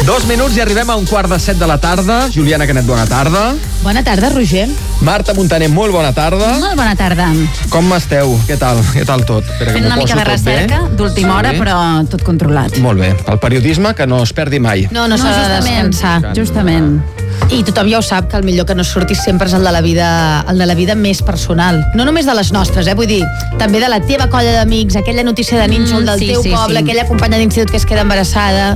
2 minuts i arribem a 6:15 de la tarda. Juliana Canet, bona tarda. Bona tarda, Roger. Marta Montaner, molt bona tarda. Molt bona tarda. Com esteu? Què tal tot? Fent una mica de recerca d'última hora, però tot controlat. Molt bé. El periodisme que no es perdi mai. No s'ha de descansar, justament. I tothom ja ho sap, que el millor que no surti sempre és el de la vida més personal. No només de les nostres, vull dir, també de la teva colla d'amics, aquella notícia de nínxol del teu poble, aquella companya d'institut que es queda embarassada.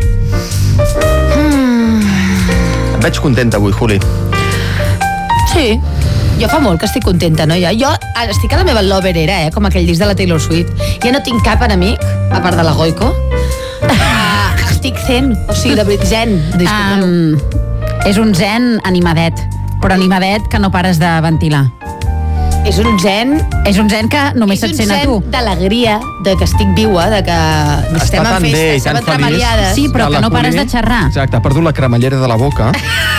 Et veig contenta avui, Juli. Sí. Jo fa molt que estic contenta, no? Jo estic a la meva lover era, com aquell disc de la Taylor Swift. Ja no tinc cap enemic, a part de la Goico. Estic zen, o sigui, de veritat, zen. És un zen animadet, però animadet que no pares de ventilar. És un zen que només et sent a tu. És un zen d'alegria, de que estic viua, de que estem en festa, estem entremaliades. Sí, però que no pares de xerrar. Exacte, ha perdut la cremallera de la boca.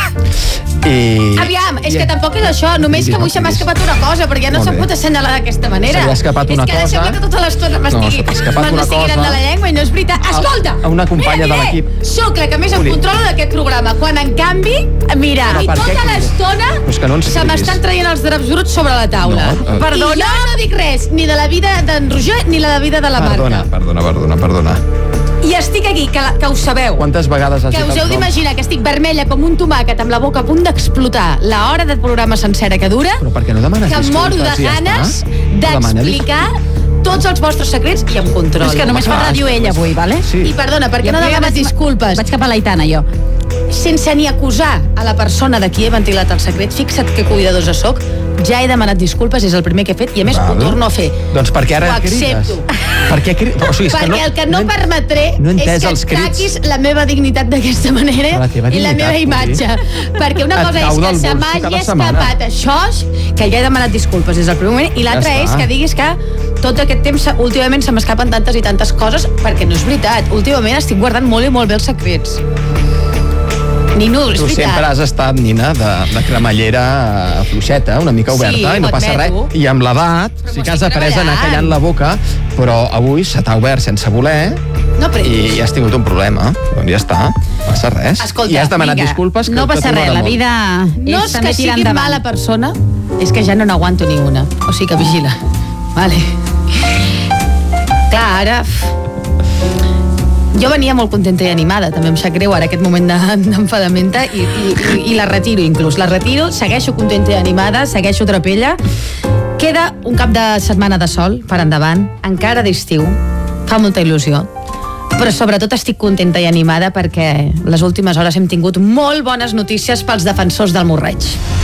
Aviam, és que tampoc és això, només que avui se m'ha escapat una cosa, perquè ja no se'n pot assenyalar d'aquesta manera. Se li ha escapat una cosa. És que sembla que tota l'estona m'estigui girant de la llengua i no és veritat. Escolta! Una companya de l'equip. Soc la que més em controla d'aquest programa, quan en canvi, mira, i tota l'estona se m'estan traient els draps bruts sobre la taula. Perdona? I jo no dic res, ni de la vida d'en Roger ni la vida de la Marta. Perdona. I estic aquí, que ho sabeu. Quantes vegades has dit que us heu d'imaginar que estic vermella com un tomàquet amb la boca a punt d'explotar l'hora de programa sencera que dura, però per què no demanes que moro de ganes d'explicar tots els vostres secrets i em controlo. És que només fa ràdio ella avui, vale? Sí. I perdona, per què no demanes disculpes? Vaig cap a l'Aitana, jo. Sense ni acusar a la persona de qui he ventilat el secret, fixa't que cuidadosa soc, ja he demanat disculpes, és el primer que he fet, i a més ho torno a fer. Doncs perquè ara crides. Perquè el que no permetré és que ataquis la meva dignitat d'aquesta manera i la meva imatge. Perquè una cosa és que se m'hagi escapat això, que ja he demanat disculpes des del primer moment, i l'altra és que diguis que tot aquest temps últimament se m'escapen tantes i tantes coses, perquè no és veritat. Últimament estic guardant molt i molt bé els secrets. Nino, és veritat. Tu sempre has estat, Nina, de cremallera fluixeta, una mica oberta, i no passa res. I amb l'edat, sí que has après a anar callant la boca, però avui se t'ha obert sense voler i has tingut un problema. Doncs ja està, no passa res. Escolta, i has demanat disculpes. No passa res, la vida no és també tirar endavant. No és que sigui mala persona, és que ja no n'aguanto ni una. O sigui que vigila. Vale. Clar, ara... Jo venia molt contenta i animada, també em sap greu ara aquest moment d'enfadamenta i la retiro inclús. La retiro, segueixo contenta i animada, segueixo trapella. Queda un cap de setmana de sol per endavant, encara d'estiu, fa molta il·lusió. Però sobretot estic contenta i animada perquè les últimes hores hem tingut molt bones notícies pels defensors del Morreig.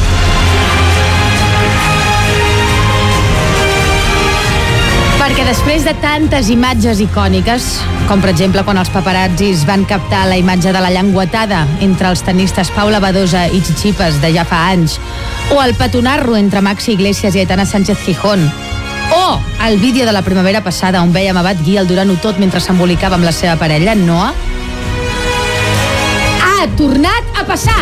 Perquè després de tantes imatges icòniques, com per exemple quan els paparazzis van captar la imatge de la llenguatada entre els tenistes Paula Badosa i Chichipas de ja fa anys, o el petonarro entre Maxi Iglesias i Aitana Sánchez Gijón, o el vídeo de la primavera passada on vèiem a Bat Guial durant-ho tot mentre s'embolicava amb la seva parella, Noa, ha tornat a passar!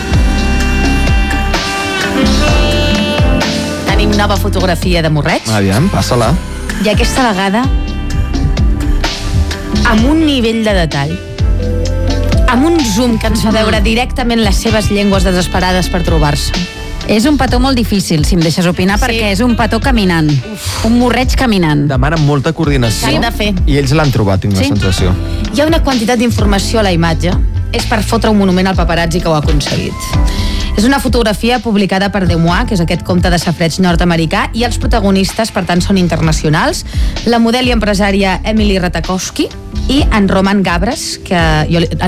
Tenim nova fotografia de Morreig. Aviam, passa-la. I aquesta vegada amb un nivell de detall, amb un zoom que ens fa veure directament les seves llengües desesperades per trobar-se. És un petó molt difícil, si em deixes opinar, perquè és un petó caminant. Un morreig caminant. Demanen molta coordinació. S'han de fer. I ells l'han trobat, tinc la sensació. Hi ha una quantitat d'informació a la imatge. És per fotre un monument al paparazzi que ho ha aconseguit. És una fotografia publicada per Demois, que és aquest compte de safreig nord-americà, i els protagonistes, per tant, són internacionals. La model i empresària Emily Ratajkowski i en Roman Gabras, en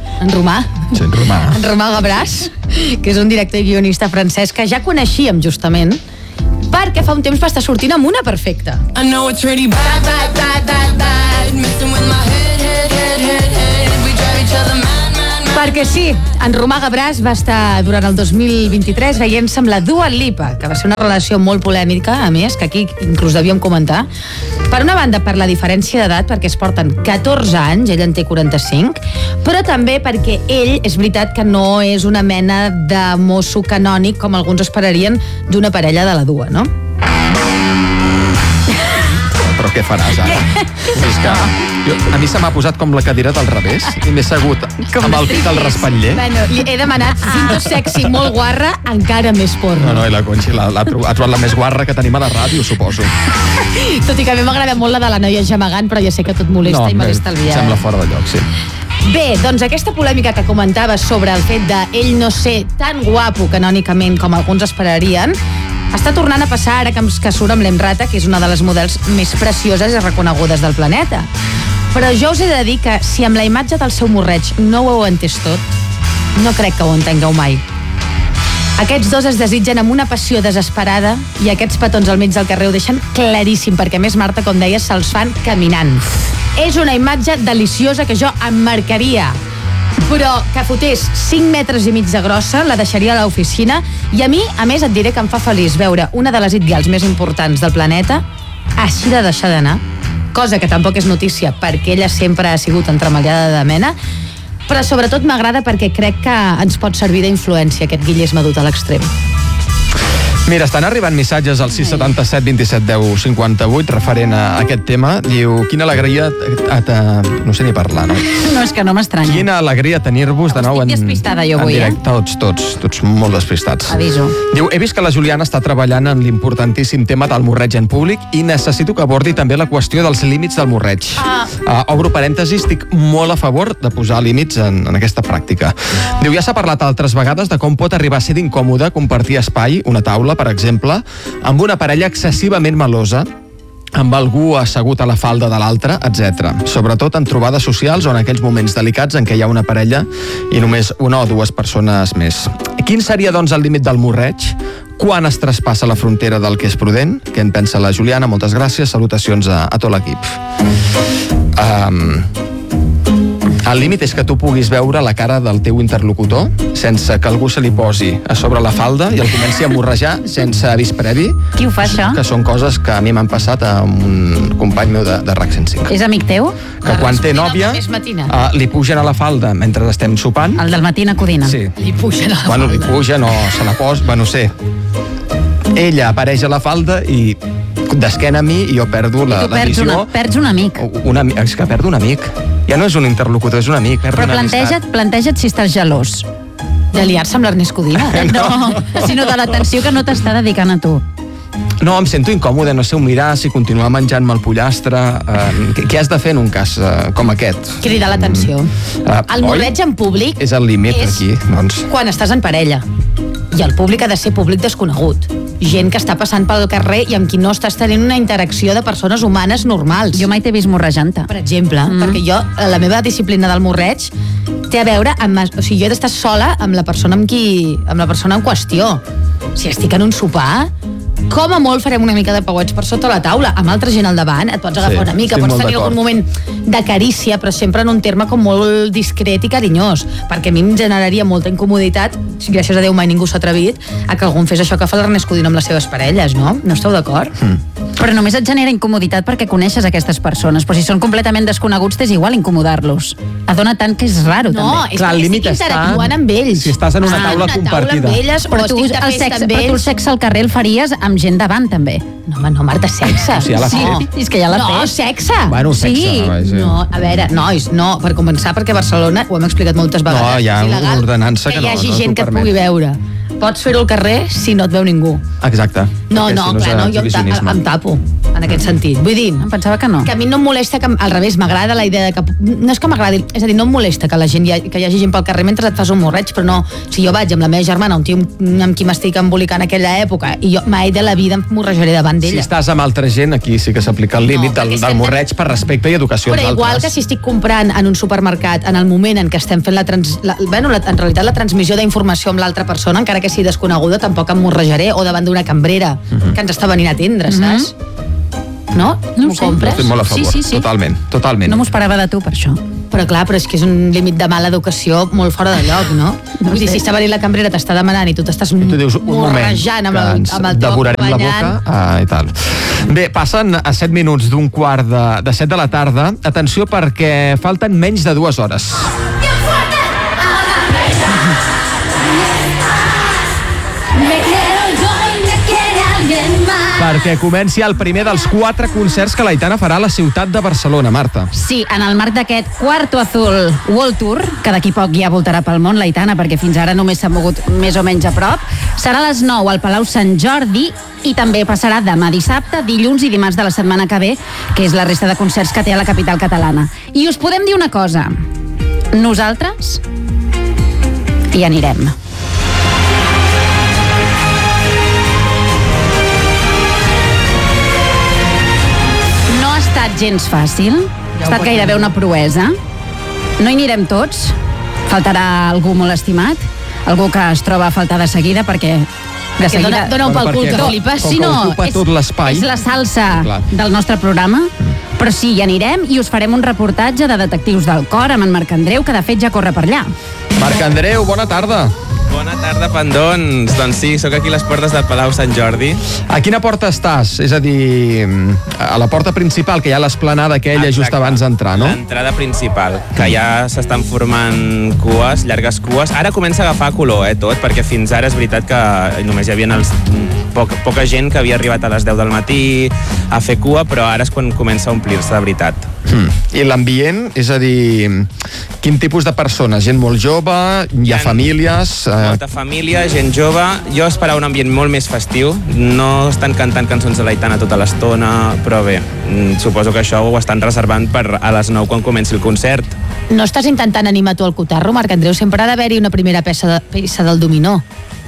Romà Gabras, que és un director i guionista francès que ja coneixíem justament, perquè fa un temps va estar sortint amb una perfecta. I know it's really bad, bad, bad, bad, bad, messing with my head, we drive each other mad. Perquè sí, en Romà Gabras va estar durant el 2023 veient-se amb la Dua Lipa, que va ser una relació molt polèmica, a més, que aquí inclús devíem comentar. Per una banda, per la diferència d'edat, perquè es porten 14 anys, ell en té 45, però també perquè ell, és veritat que no és una mena de mosso canònic, com alguns esperarien, d'una parella de la Dua, no? Però què faràs ara? És que a mi se m'ha posat com la cadira del revés i m'he segut amb el pit al respatller. Bueno, li he demanat cinto sexy molt guarra, encara més porno. No, i la Conxi ha trobat la més guarra que tenim a la ràdio, suposo. Tot i que a mi m'agrada molt la de la noia gemegant, però ja sé que tot molesta i me l'he estalviat. Sembla fora de lloc, sí. Bé, doncs aquesta polèmica que comentaves sobre el fet d'ell no ser tan guapo canònicament com alguns esperarien, està tornant a passar ara que surt amb l'Emrata, que és una de les models més precioses i reconegudes del planeta. Però jo us he de dir que si amb la imatge del seu morreig no ho heu entès tot, no crec que ho entengueu mai. Aquests dos es desitgen amb una passió desesperada i aquests petons al mig del carrer ho deixen claríssim, perquè a més, Marta, com deies, se'ls fan caminant. És una imatge deliciosa que jo emmarcaria, però que fotés 5 metres i mig de grossa, la deixaria a l'oficina, i a mi, a més, et diré que em fa feliç veure una de les it girls més importants del planeta així de deixar d'anar, cosa que tampoc és notícia perquè ella sempre ha sigut entremaliada de mena, però sobretot m'agrada perquè crec que ens pot servir d'influència aquest guillesme dut a l'extrem. Mira, estan arribant missatges al 677 27 10 58 referent a aquest tema. Diu, quina alegria... No sé ni parlar, no? No, és que no m'estranya. Quina alegria tenir-vos de nou en despistada jo avui, directe. Tots molt despistats. Aviso. Diu, he vist que la Juliana està treballant en l'importantíssim tema del morreig en públic i necessito que abordi també la qüestió dels límits del morreig. Obro parèntesis, estic molt a favor de posar límits en aquesta pràctica. Diu, ja s'ha parlat altres vegades de com pot arribar a ser d'incòmode compartir espai, una taula, per exemple, amb una parella excessivament melosa, amb algú assegut a la falda de l'altre, etc. Sobretot en trobades socials o en aquells moments delicats en què hi ha una parella i només una o dues persones més. Quin seria, doncs, el límit del morreig? Quan es traspassa la frontera del que és prudent? Què en pensa la Juliana? Moltes gràcies, salutacions a tot l'equip. El límit és que tu puguis veure la cara del teu interlocutor sense que algú se li posi a sobre la falda i el comenci a morrejar sense avís previ. Qui ho fa, això? Que són coses que a mi m'han passat a un company meu de RAC 105. És amic teu? Que quan té nòvia li pugen a la falda mentre estem sopant. El del matí a Codina. Sí. Li pugen a la falda. Bueno, li pugen o se la posa, bueno, sé. Ella apareix a la falda i d'esquena a mi i jo perdo la visió. Perds un amic. És que perdo un amic. Ja no és un interlocutor, és un amic. Però planteja't si estàs gelós. De liar-se amb l'Ernest Codina? No, sinó de l'atenció que no t'està dedicant a tu. No, em sento incòmode, no sé on mirar, si continuar menjant-me el pollastre. Què has de fer en un cas com aquest? Cridar l'atenció. El morreig en públic és el límit aquí, doncs. Quan estàs en parella. I el públic ha de ser públic desconegut. Gent que està passant pel carrer i amb qui no estàs tenint una interacció de persones humanes normals. Jo mai t'he vist morrejant-te. Per exemple, perquè jo, la meva disciplina del morreig té a veure amb... O sigui, jo he d'estar sola amb la persona en qüestió. Si estic en un sopar, com a molt farem una mica de pauets per sota la taula, amb altra gent al davant, et pots agafar una mica, pots tenir algun moment de carícia, però sempre en un terme com molt discret i carinyós, perquè a mi em generaria molta incomoditat, gràcies a Déu mai ningú s'ha atrevit, a que algú fes això que fa l'Ernest Codina amb les seves parelles, no? No esteu d'acord? Però només et genera incomoditat perquè coneixes aquestes persones, però si són completament desconeguts t'és igual incomodar-los. Adona tant que és raro, també. No, és que estic interactuant amb ells. Si estàs en una taula compartida. Però tu el sexe al carrer el faries amb gent davant, també. No, home, no, Marta, sexe. Sí, és que ja l'ha fet. No, sexe. Bueno, sexe. No, a veure, nois, no, per començar, perquè a Barcelona, ho hem explicat moltes vegades, no, hi ha una ordenança que hi hagi gent que et pugui veure. Pots fer-ho al carrer si no et veu ningú. Exacte. No, clar, no, jo em tapo, en aquest sentit. Vull dir, em pensava que no. Que a mi no em molesta, al revés, m'agrada la idea de que... No és que m'agradi, és a dir, no em molesta que hi hagi gent pel carrer mentre et fas un morreig, però no, si jo vaig amb la meva germana, un tio amb qui m'estic embolicant aquella època, i jo mai de la vida em morrejaré davant d'ella. Si estàs amb altra gent, aquí sí que s'aplica el límit del morreig per respecte i educació als altres. Però igual que si estic comprant en un supermercat, en el moment en què estem fent en realitat la transmissió d'informació amb l'altra persona, encara que sigui desconeguda, tampoc em morrejaré, o davant d'una cambrera que ens està venint a atendre, saps? No? No m'ho compres? Estic molt a favor, sí. Totalment. No m'ho esperava de tu, per això. Però clar, és que és un límit de mala educació molt fora de lloc, no? Vull dir, si està venint la cambrera, t'està demanant i tu t'estàs morrejant amb el teu acompanyant. Devorarem la boca i tal. Bé, passen a 7 minuts d'un quart de 7 de la tarda. Atenció, perquè falten menys de 2 hores. perquè comenci el primer dels 4 concerts que l'Aitana farà a la ciutat de Barcelona, Marta. Sí, en el marc d'aquest Cuarto Azul World Tour, que d'aquí poc ja voltarà pel món l'Aitana, perquè fins ara només s'ha mogut més o menys a prop, serà a les 9 al Palau Sant Jordi i també passarà demà dissabte, dilluns i dimarts de la setmana que ve, que és la resta de concerts que té a la capital catalana. I us podem dir una cosa, nosaltres hi anirem. No ha estat gens fàcil, ha estat gairebé una proesa. No hi anirem tots, faltarà algú molt estimat, algú que es troba a faltar de seguida perquè de seguida dona un pel cul que flipes. Si no, és la salsa del nostre programa, però sí, hi anirem i us farem un reportatge de Detectius del Cor amb en Marc Andreu, que de fet ja corre per allà. Marc Andreu, bona tarda. Bona tarda, pendons. Doncs sí, sóc aquí a les portes del Palau Sant Jordi. A quina porta estàs? És a dir, a la porta principal, que hi ha l'esplanada aquella just abans d'entrar, no? L'entrada principal, que ja s'estan formant cues, llargues cues. Ara comença a agafar color, tot, perquè fins ara és veritat que només hi havia poca gent que havia arribat a les 10 del matí a fer cua, però ara és quan comença a omplir-se de veritat. I l'ambient, és a dir, quin tipus de persones? Gent molt jove, hi ha famílies... Molta família, gent jove. Jo esperava un ambient molt més festiu. No estan cantant cançons de l'Aitana tota l'estona, però bé, suposo que això ho estan reservant per a les 9 quan comenci el concert. No estàs intentant animar tu el cotarro, Marc Andreu? Sempre ha d'haver-hi una primera peça del dominó.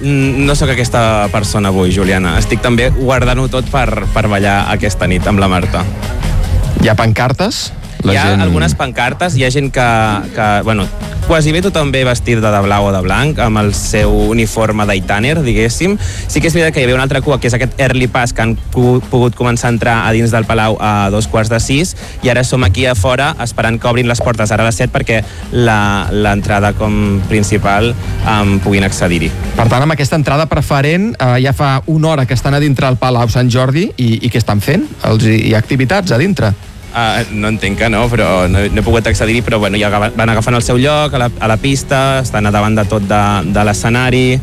No sóc aquesta persona avui, Juliana. Estic també guardant-ho tot per ballar aquesta nit amb la Marta. Hi ha pancartes? Hi ha algunes pancartes, hi ha gent que bueno, quasi bé tothom ve vestit de blau o de blanc, amb el seu uniforme d'Aitaner, diguéssim. Sí que és veritat que hi havia una altra cua, que és aquest Early Pass, que han pogut començar a entrar a dins del Palau a 5:45, i ara som aquí a fora esperant que obrin les portes ara a les 7 perquè l'entrada com principal puguin accedir-hi. Per tant, amb aquesta entrada preferent, ja fa una hora que estan a dintre el Palau Sant Jordi, i què estan fent? Hi ha activitats a dintre? No entenc que no, però no he pogut accedir-hi, però bueno, ja van agafant el seu lloc a la pista, estan a davant de tot de l'escenari.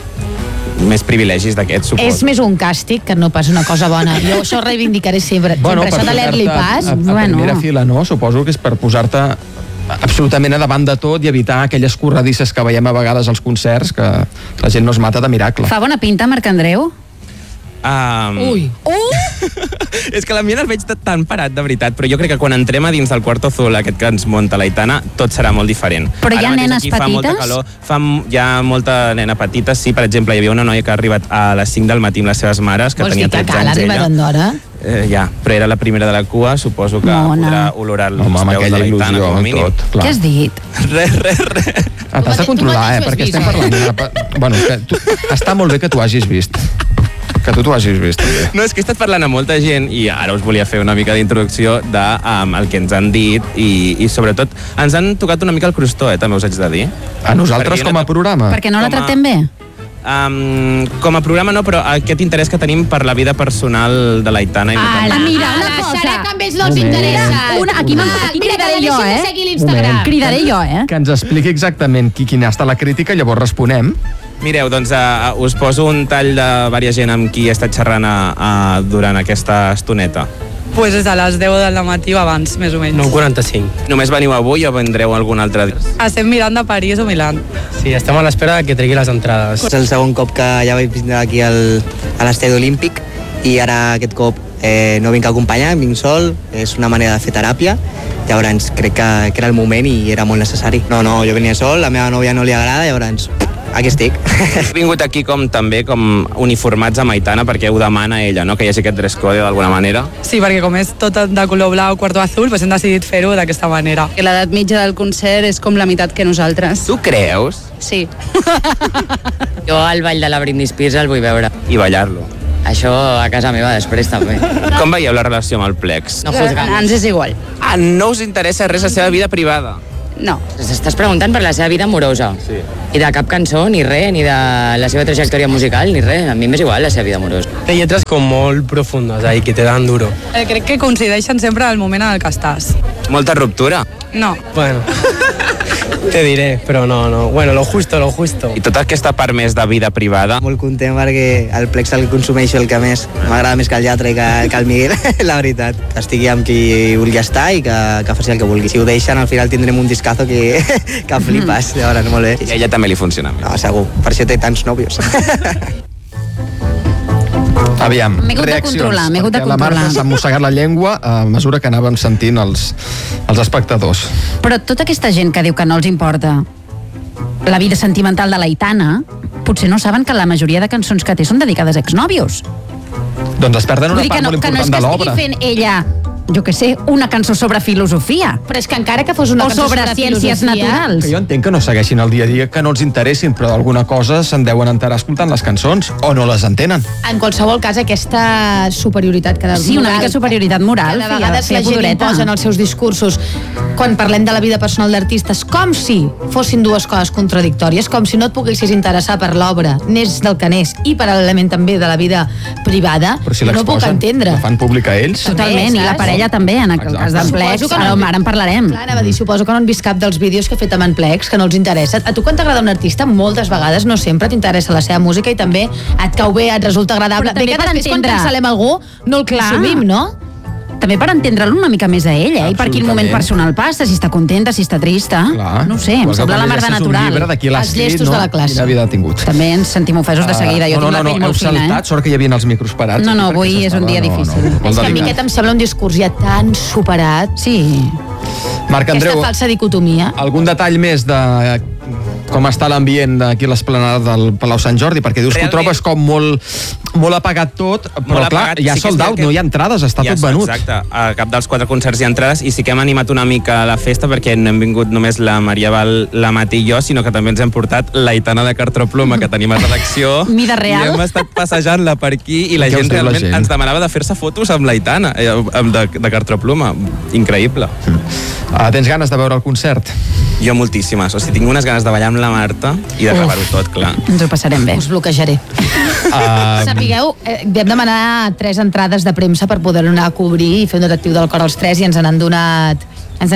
Més privilegis d'aquests, suposo. És més un càstig que no pas una cosa bona. Jo això reivindicaré sempre. Bueno, això de l'Early Pass... A primera fila, no? Suposo que és per posar-te absolutament a davant de tot i evitar aquelles corredisses que veiem a vegades als concerts, que la gent no es mata de miracle. Fa bona pinta, Marc Andreu? Ui! És que l'ambient el veig tan parat, de veritat, però jo crec que quan entrem a dins del Cuarto Azul, aquest que ens munta l'Aitana, tot serà molt diferent. Però hi ha nenes petites? Fa molta calor, hi ha molta nena petita, sí, per exemple, hi havia una noia que ha arribat a les 5 del matí amb les seves mares, que tenia 13 anys ella. Ja, però era la primera de la cua, suposo que podrà olorar els peus de l'Aitana, com a mínim. Què has dit? Res. T'has de controlar, perquè estem parlant... Bueno, està molt bé que t'ho hagis vist. Que tu t'ho hagis vist, també. No, és que he estat parlant amb molta gent i ara us volia fer una mica d'introducció del que ens han dit i sobretot ens han tocat una mica el crostó, també us haig de dir. A nosaltres com a programa? Perquè no la tractem bé? Com a programa no, però aquest interès que tenim per la vida personal de l'Aitana. Mira, una cosa. Serà que amb ells no els interessa. Aquí cridaré jo, Cridaré jo, Que ens expliqui exactament quina ha estat la crítica i llavors responem. Mireu, doncs us poso un tall de diversa gent amb qui he estat xerrant durant aquesta estoneta. Pues des de les 10 del matí o abans, més o menys. 9:45. Només veniu avui o vendreu algun altre dia? Estem mirant de París o Milà. Sí, estem a l'espera que tregui les entrades. És el segon cop que ja vaig vindre aquí a l'estadi olímpic i ara aquest cop no vinc acompanyat, vinc sol, és una manera de fer teràpia. Llavors crec que era el moment i era molt necessari. No, jo venia sol, la meva nòvia no li agrada, llavors aquí estic. He vingut aquí també com uniformats amb Aitana perquè ho demana ella, no? Que hi hagi aquest dress code d'alguna manera. Sí, perquè com és tot de color blau, Cuarto Azul, doncs hem decidit fer-ho d'aquesta manera. L'edat mitja del concert és com la meitat que nosaltres. Tu creus? Sí. Jo al ball de la Britney Spears el vull veure. I ballar-lo. Això a casa meva després també. Com veieu la relació amb el Plex? No juzgant. Ens és igual. No us interessa res la seva vida privada? No. Estàs preguntant per la seva vida amorosa. Sí. I de cap cançó, ni res, ni de la seva trajectòria musical, ni res. A mi m'és igual la seva vida amorosa. Té lletres com molt profundes, ahí, que te dan duro. Crec que coincideixen sempre al moment en el que estàs. Molta ruptura? No. Bueno. Te diré, però no. Bueno, lo justo. I tota aquesta part més de vida privada? Molt content perquè el Plex el consumeixo el que més. M'agrada més que el Llatre i que el Miguel, la veritat. Que estigui amb qui vulgui estar i que faci el que vulgui. Si ho deixen, al final tindrem un discazo que flipes. Llavors, molt bé. I a ella també li funciona bé. No, segur. Per això té tants nòvios. Aviam, M'he hagut de controlar, m'he hagut de La Marta s'ha mossegat la llengua a mesura que anàvem sentint els espectadors. Però tota aquesta gent que diu que no els importa la vida sentimental de l'Aitana, potser no saben que la majoria de cançons que té són dedicades a exnòvios. Doncs es perden una part molt important de l'obra. Que no és que estigui fent ella, jo què sé, una cançó sobre filosofia. Però és que encara que fos una cançó sobre ciències naturals. Que jo entenc que no segueixin el dia a dia, que no els interessin, però d'alguna cosa se'n deuen enterar escoltant les cançons, o no les entenen. En qualsevol cas, aquesta superioritat que sí, una mica superioritat moral. Que de vegades la gent imposa en els seus discursos quan parlem de la vida personal d'artistes, com si fossin dues coses contradictòries, com si no et poguessis interessar per l'obra, n'és del que n'és, i paral·lelament també de la vida privada. Però si no puc entendre. La fan pública ells. Totalment, i la parella també, en el cas d'en Plex, ara en parlarem. Clar, anava a dir, suposo que no han vist cap dels vídeos que ha fet amb en Plex, que no els interessa. A tu quan t'agrada un artista, moltes vegades, no sempre t'interessa la seva música i també et cau bé, et resulta agradable. Però també que després quan cancel·lem algú no el consumim, no? També per entendre-lo una mica més a ell, i per quin moment personal passa, si està contenta, si està trista. Clar. No ho sé, em sembla la mar de natural. Un llibre d'aquí l'ha escrit, de la classe. Quina vida ha tingut. També ens sentim ofesos de seguida, jo tinc la pell molt fina. Saltat, sort que hi havia els micros parats. No, avui és un dia difícil. És que a mi aquest em sembla un discurs ja tan superat. Sí. Marc Andreu, aquesta falsa dicotomia. Algun detall més de com està l'ambient d'aquí a l'esplanada del Palau Sant Jordi? Perquè dius que ho trobes com molt apagat tot, però clar, hi ha sold out, no hi ha entrades, està tot venut. Exacte, a cap dels 4 concerts hi ha entrades i sí que hem animat una mica la festa perquè no hem vingut només la Maria Val, la Mati i jo, sinó que també ens hem portat l'Aitana de Cartroploma que tenim a redacció. Mida real. I hem estat passejant-la per aquí i la gent realment ens demanava de fer-se fotos amb l'Aitana de Cartroploma. Increïble. Tens ganes de veure el concert? Jo moltíssimes, o sigui, tinc unes ganes de ballar amb la Marta i d'acabar-ho tot, clar. Ens ho passarem bé. Us bloquejaré. Sapigueu, vam demanar 3 entrades de premsa per poder anar a cobrir i fer un detectiu del cor als 3 i ens n'han donat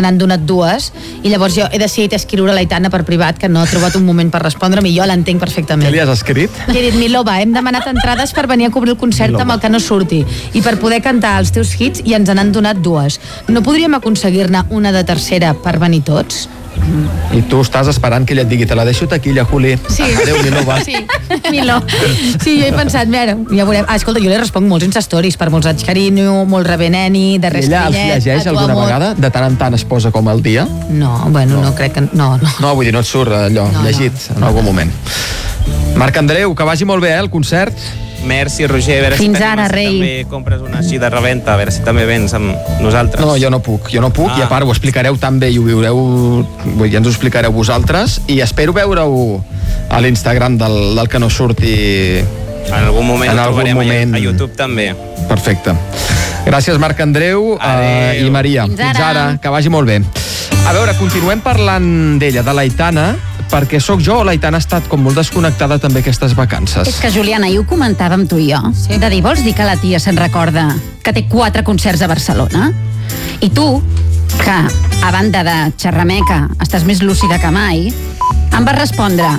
2 i llavors jo he decidit escriure a l'Aitana per privat que no ha trobat un moment per respondre'm i jo l'entenc perfectament. Què li has escrit? He dit, Milova, hem demanat entrades per venir a cobrir el concert amb el que no surti i per poder cantar els teus hits i ens n'han donat 2. No podríem aconseguir-ne una de tercera per venir tots? I tu estàs esperant que ella et digui te la deixo taquilla, Juli. Sí. Adéu, Milova. Sí, Milo. Sí, jo he pensat, mira, ja veurem. Escolta, jo li responc molts Insta-stories per molts anys carinyo, molt rebé neni, de res ella els llegeix alguna vegada? De tant en tant es posa com al dia? No, bueno, no crec que... No, vull dir, no et surt allò, llegit en algun moment. Marc Andreu, que vagi molt bé, el concert. Merci, Roger. A veure fins ara, rei. També compres una així de reventa, a veure si també vens amb nosaltres. No, jo no puc, i a part ho explicareu tan bé i ho viureu, ja ens ho explicareu vosaltres, i espero veure-ho a l'Instagram del que no surti en algun moment. En algun moment. A YouTube també. Perfecte. Gràcies, Marc Andreu i Maria. Fins ara. Que vagi molt bé. A veure, continuem parlant d'ella, de l'Aitana, perquè sóc jo o l'Aitana ha estat com molt desconnectada també aquestes vacances. És que, Juliana, i ho comentàvem tu i jo, de dir, vols dir que la tia se'n recorda que té 4 concerts a Barcelona? I tu, que a banda de xerrameca estàs més lúcida que mai, em vas respondre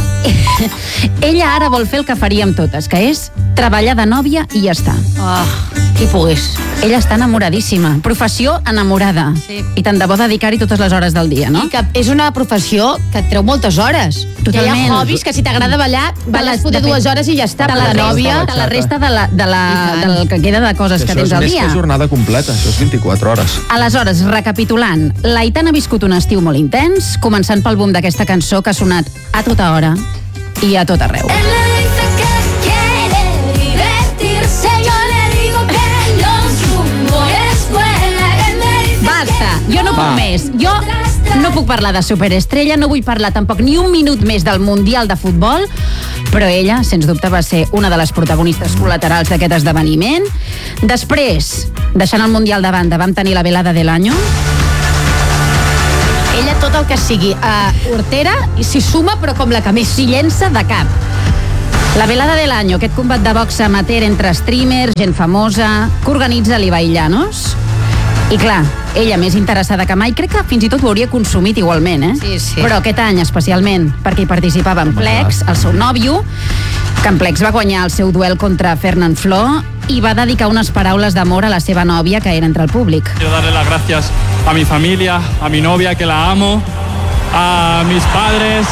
ella ara vol fer el que faríem totes, que és treballar de nòvia i ja està. Qui pogués. Ella està enamoradíssima, professió enamorada, i tant de bo dedicar-hi totes les hores del dia, no? I que és una professió que et treu moltes hores. Totalment. Hi ha hobbies que si t'agrada ballar, balles poder 2 hores i ja està. De la resta del que queda de coses que tens al dia. Això és més que jornada completa, això és 24 hores. Aleshores, recapitulant, l'Aitana ha viscut un estiu molt intens, començant pel boom d'aquesta cançó que ha sonat a tota hora i a tot arreu. Basta, jo no puc més. Jo no puc parlar de superestrella, no vull parlar tampoc ni un minut més del Mundial de Futbol, però ella, sens dubte, va ser una de les protagonistes col·laterals d'aquest esdeveniment. Després, deixant el Mundial de banda, vam tenir la velada de l'any. Ella tot el que sigui hortera i s'hi suma, però com la que més s'hi llença de cap. La velada de l'any, aquest combat de boxa amateur entre streamers, gent famosa, que organitza l'Ibai Llanos. I clar, ella més interessada que mai, crec que fins i tot ho hauria consumit igualment, Sí. Però aquest any especialment, perquè hi participava en Plex, el seu nòvio, que en Plex va guanyar el seu duel contra Fernand Flo i va dedicar unes paraules d'amor a la seva nòvia, que era entre el públic. Quiero darle las gracias a mi familia, a mi novia, que la amo, a mis padres.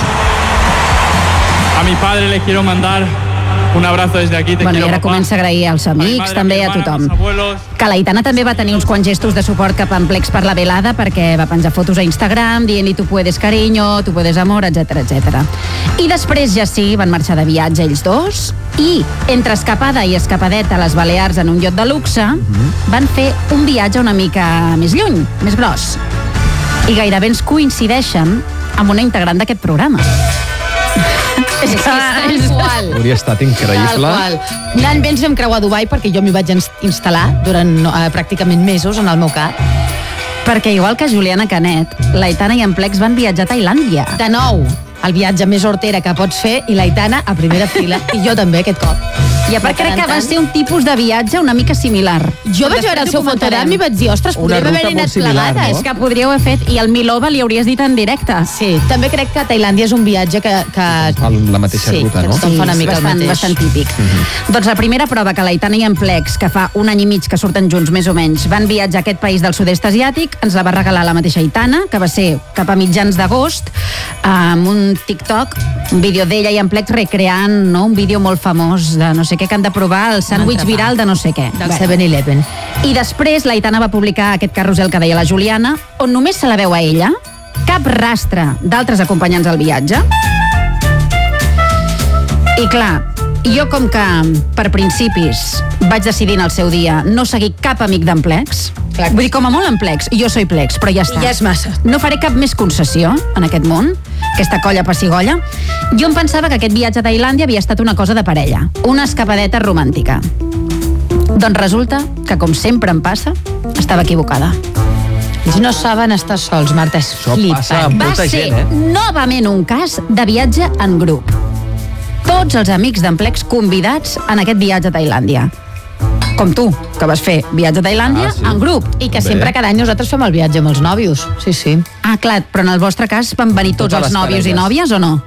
A mi padre le quiero mandar un abrazo desde aquí. Bueno, i ara comença a agrair als amics, també a tothom. Que l'Aitana també va tenir uns quants gestos de suport cap a en Plex per la velada, perquè va penjar fotos a Instagram dient-li tu puedes cariño, tu puedes amor, etc. I després ja sí, van marxar de viatge ells dos i entre escapada i escapadeta a les Balears en un iot de luxe van fer un viatge una mica més lluny, més gros. I gairebé ens coincideixen amb una integrant d'aquest programa. És igual. Hauria estat increïble. Anant bé ens vam creuar a Dubai perquè jo m'hi vaig instal·lar durant pràcticament mesos en el meu cap. Perquè igual que Juliana Canet, l'Aitana i en Plex van viatjar a Tailàndia. De nou, el viatge més hortera que pots fer i l'Aitana a primera fila i jo també aquest cop. I a part crec que va ser un tipus de viatge una mica similar. Jo vaig veure el seu fotodam i vaig dir, ostres, podríem haver anat plegades. És que podríeu haver fet, i el Milova li hauries dit en directe. Sí, també crec que Tailàndia és un viatge que la mateixa ruta, no? Sí, una mica bastant típic. Doncs la primera prova que l'Aitana i en Plex, que fa un any i mig que surten junts més o menys, van viatjar a aquest país del sud-est asiàtic, ens la va regalar la mateixa Aitana, que va ser cap a mitjans d'agost, amb un TikTok, un vídeo d'ella i en Plex recreant un vídeo molt famós de no sé què, que han de provar el sàndwich viral de no sé què. Del 7-Eleven. I després l'Aitana va publicar aquest carrusel que deia la Juliana, on només se la veu a ella, cap rastre d'altres acompanyants al viatge. I clar, jo com que per principis vaig decidir en el seu dia no seguir cap amic d'en Plex, vull dir, com a molt en Plex, jo soy Plex, però ja està. I ja és massa. No faré cap més concessió en aquest món, aquesta colla pessigolla. Jo em pensava que aquest viatge a Tailàndia havia estat una cosa de parella, una escapadeta romàntica. Doncs resulta que, com sempre em passa, estava equivocada. Ells no saben estar sols, Marta, és flipant. Va ser novament un cas de viatge en grup. Tots els amics d'en Plex convidats en aquest viatge a Tailàndia. Com tu, que vas fer viatge a Tailàndia en grup. I que sempre cada any nosaltres fem el viatge amb els nòvios. Sí. Ah, clar, però en el vostre cas van venir tots els nòvios i nòvies o no?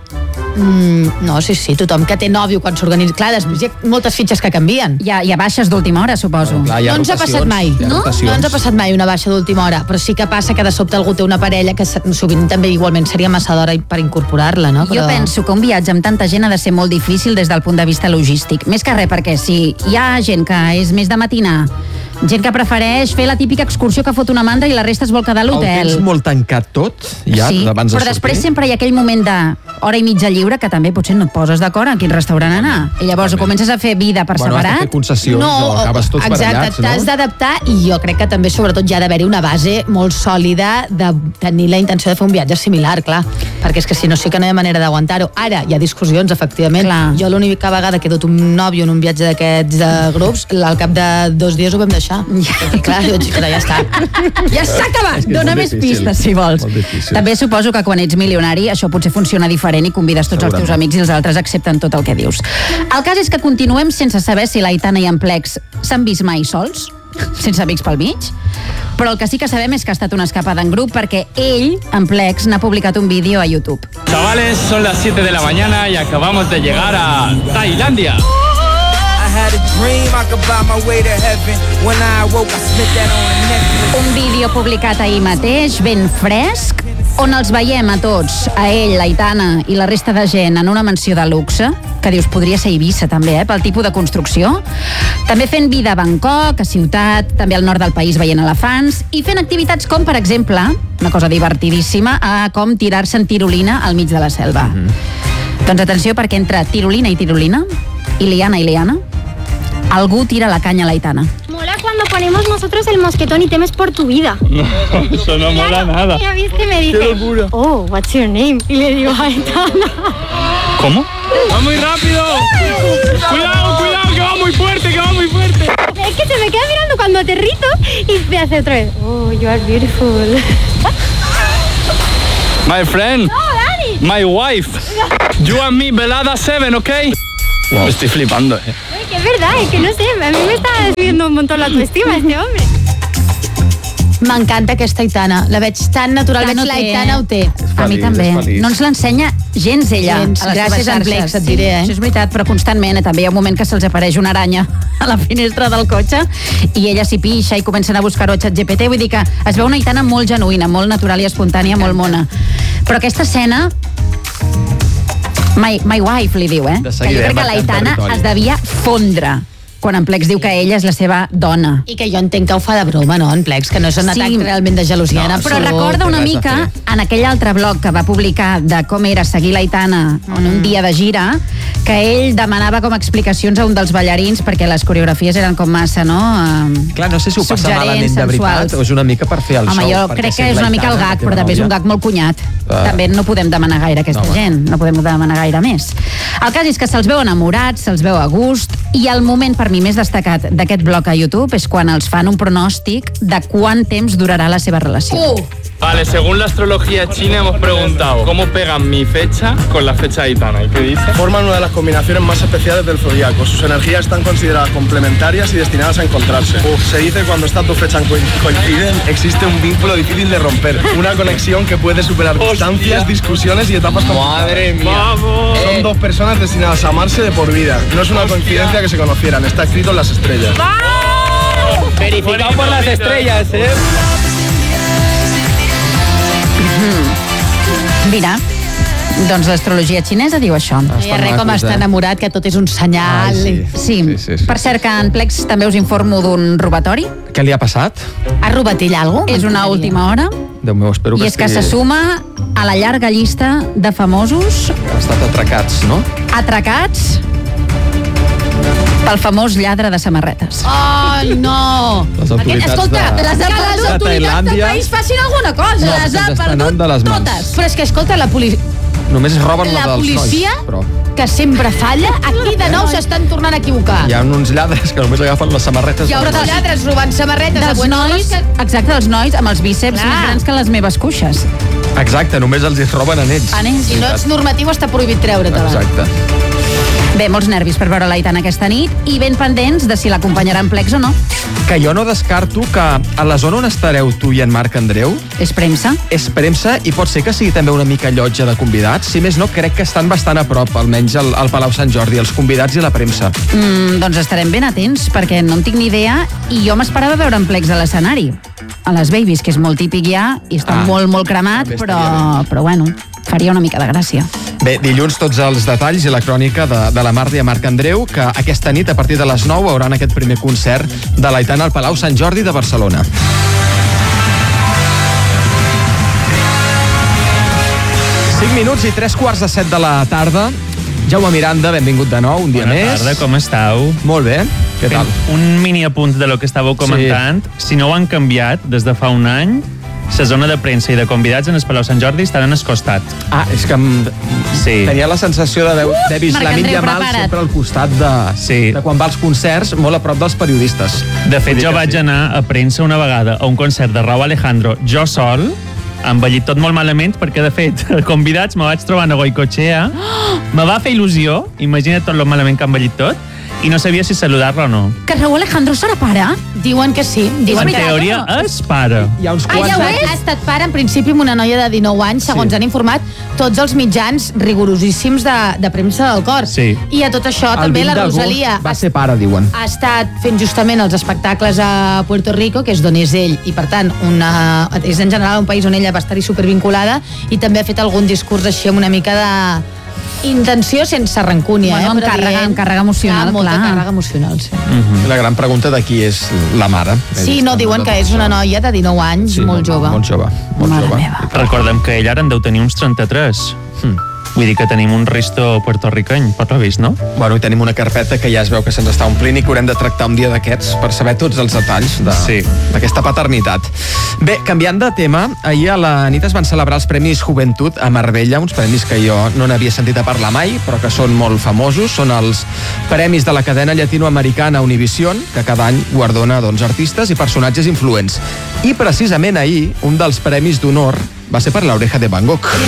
No, sí, tothom que té nòvio quan s'organitza. Clar, després hi ha moltes fitxes que canvien. Hi ha baixes d'última hora, suposo. No ens ha passat mai. No ens ha passat mai una baixa d'última hora, però sí que passa que de sobte algú té una parella que sovint també igualment seria massa d'hora per incorporar-la, no? Jo penso que un viatge amb tanta gent ha de ser molt difícil des del punt de vista logístic. Més que res, perquè si hi ha gent que és més de matinar, gent que prefereix fer la típica excursió que fot una mandra i la resta es vol quedar a l'hotel. El tens molt tancat tot, ja, sí, abans de sortir? Però després sempre hi ha aquell moment d'hora i mitja lliure que també potser no et poses d'acord a quin restaurant anar. I llavors comences a fer vida per separat. Has de fer concessions o acabes tots barallats, no? T'has d'adaptar i jo crec que també, sobretot, hi ha d'haver-hi una base molt sòlida de tenir la intenció de fer un viatge similar, clar, perquè és que si no sí que no hi ha manera d'aguantar-ho. Ara hi ha discussions, efectivament. Clar. Jo l'única vegada que he dut un nòvio en un viatge d'aquests grups, al cap de 2 dies ho vam deixar. I clar, jo dic, ja està. Ja s'ha acabat! Dóna més pistes, si vols. També suposo que quan ets milionari això potser funciona diferent i convides tots els teus amics i els altres accepten tot el que dius. El cas és que continuem sense saber si l'Aitana i en Plex s'han vist mai sols, sense amics pel mig, però el que sí que sabem és que ha estat una escapada en grup perquè ell, en Plex, n'ha publicat un vídeo a YouTube. Chavales, son las 7 de la mañana y acabamos de llegar a Tailandia. Un vídeo publicat ahir mateix, ben fresc, on els veiem a tots, a ell, l'Aitana i la resta de gent en una mansió de luxe, que dius, podria ser Eivissa també, pel tipus de construcció, també fent vida a Bangkok, a Ciutat, també al nord del país veient elefants, i fent activitats com, per exemple, una cosa divertidíssima, com tirar-se en tirolina al mig de la selva. Doncs atenció, perquè entre tirolina i tirolina, i liana, algú tira la canya a l'Aitana. Mola cuando ponemos nosotros el mosquetón y temes por tu vida. No, eso no mola nada. Mira, viste, me dice, oh, what's your name? Y le digo, Aitana. ¿Cómo? ¡Va muy rápido! ¡Cuidado, que va muy fuerte, Es que se me queda mirando cuando aterrizo y me hace otra vez, oh, you are beautiful. My friend. No, Dani. My wife. You and me, velada 7, ¿ok? Wow. Me estoy flipando, Oye, que es verdad, es que no sé, a mí me está subiendo un montón la autoestima este hombre. M'encanta aquesta Aitana. La veig tan natural. Veig l'Aitana ho té. A mi també. No ens l'ensenya gens ella. Gràcies a Plex, et diré. Això és veritat, però constantment. També hi ha un moment que se'ls apareix una aranya a la finestra del cotxe i ella s'hi pixa i comencen a buscar-ho a ChatGPT. Vull dir que es veu una Aitana molt genuïna, molt natural i espontània, molt mona. Però aquesta escena... My wife, li diu, Que jo crec que l'Aitana es devia fondre quan en Plex diu que ella és la seva dona. I que jo entenc que ho fa de broma, no, en Plex, que no és un atac realment de gelosia. No, però recorda una mica en aquell altre blog que va publicar de com era seguir l'Aitana en un dia de gira, que ell demanava com explicacions a un dels ballarins perquè les coreografies eren com massa, no? Clar, no sé si ho passa malament de veritat o és una mica per fer el show. Home, jo crec que és una mica el gag, però també és un gag molt cunyat. També no podem demanar gaire a aquesta gent, no podem demanar gaire més. El cas és que se'ls veu enamorats, se'ls veu a gust, i el moment per mi més destacat d'aquest blog a YouTube és quan els fan un pronòstic de quant temps durarà la seva relació. Vale, según la astrología china hemos preguntado cómo pegan mi fecha con la fecha de Aitana. ¿Y qué dice? Forman una de las combinaciones más especiales del zodiaco. Sus energías están consideradas complementarias y destinadas a encontrarse. Se dice que cuando estas dos fechas coinciden, existe un vínculo difícil de romper. Una conexión que puede superar distancias, discusiones y etapas complicadas. ¡Madre mía! ¡Vamos! Son dos personas destinadas a amarse de por vida. No es una coincidencia que se conocieran, está escrito en las estrellas. ¡Vamos! Verificado por las estrellas, Mira, doncs l'astrologia xinesa diu això. Hi ha res com estar enamorat, que tot és un senyal. Sí. Per cert, que en Plex també us informo d'un robatori. Què li ha passat? Ha robat ell alguna cosa? És una última hora. Déu meu, espero que I és que se suma a la llarga llista de famosos... Han estat atracats, no? Atracats pel famós lladre de samarretes. Ai, no! Les autoritats les autoritats del país facin alguna cosa. No, les ha estan perdut anant de les mans. totes. Però és que, escolta, la policia... Només roben la dels policia, nois, però... que sempre falla, aquí de nou s'estan tornant a equivocar. Hi ha uns lladres que només agafen les samarretes. Hi ha uns lladres robant samarretes dels nois, exacte, dels nois amb els bíceps més grans que les meves cuixes. Exacte, només els roben a ells. Si no ets normatiu està prohibit treure-te-la. Exacte. Bé, molts nervis per veure l'Aitana aquesta nit i ben pendents de si l'acompanyarà en Plex o no. Que jo no descarto que a la zona on estareu tu i en Marc Andreu... És premsa. És premsa i pot ser que sigui també una mica llotja de convidats. Si més no, crec que estan bastant a prop, almenys al Palau Sant Jordi, els convidats i la premsa. Doncs estarem ben atents, perquè no en tinc ni idea i jo m'esperava veure en Plex a l'escenari. A les Babies, que és molt típic ja, i està molt cremat, però bueno, faria una mica de gràcia. Bé, dilluns tots els detalls i la crònica de la Marta i Marc Andreu, que aquesta nit, a partir de les 9, hauran aquest primer concert de l'Aitana al Palau Sant Jordi de Barcelona. Minuts i 3:45 de la tarda. Jaume Miranda, benvingut de nou, un dia més. Bona tarda, com estàu? Molt bé, què tal? Un mini apunt de lo que estàveu comentant. Si no ho han canviat des de fa un any, la zona de premsa i de convidats en el Palau Sant Jordi estaran al costat. És que tenia la sensació d'haver vist la Mídia Mal sempre al costat de quan va als concerts, molt a prop dels periodistes. De fet, jo vaig anar a premsa una vegada a un concert de Rauw Alejandro, jo sol, envellit tot molt malament, perquè de fet, convidats me vaig trobar a Goicoechea, me va fer il·lusió, imagina't tot lo malament que ha envellit tot, i no sabia si saludar-la o no. Que Rauw Alejandro serà pare? Diuen que sí. En teoria és pare. Hi ha uns quants anys. Ha estat pare, en principi, amb una noia de 19 anys, segons han informat tots els mitjans rigorosíssims de premsa del cor. Sí. I a tot això també la Rosalia va ser pare, diuen. Ha estat fent justament els espectacles a Puerto Rico, que és d'on és ell, i per tant és en general un país on ella va estar-hi supervinculada, i també ha fet algun discurs així amb una mica de intenció sense rancúnia. Amb càrrega emocional, clar. Molta càrrega emocional, sí. La gran pregunta de qui és la mare. Sí, no, diuen que és una noia de 19 anys, molt jove. Molt jove. Recordem que ell ara en deu tenir uns 33. Vull dir que tenim un risto puertorriqueny, per lo vist, no? Bueno, i tenim una carpeta que ja es veu que se'ns està omplint i que haurem de tractar un dia d'aquests per saber tots els detalls d'aquesta paternitat. Bé, canviant de tema, ahir a la nit es van celebrar els Premis Juventud a Marbella, uns premis que jo no n'havia sentit a parlar mai, però que són molt famosos. Són els premis de la cadena llatinoamericana Univision, que cada any guardona artistes i personatges influents. I precisament ahir, un dels premis d'honor va ser per l'Oreja de Van Gogh.